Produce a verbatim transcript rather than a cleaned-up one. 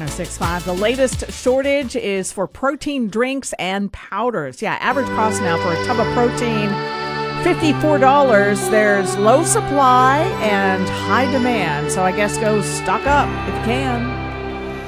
six five. The latest shortage is for protein drinks and powders. Yeah, average cost now for a tub of protein, fifty-four dollars. There's low supply and high demand. So I guess go stock up if you can.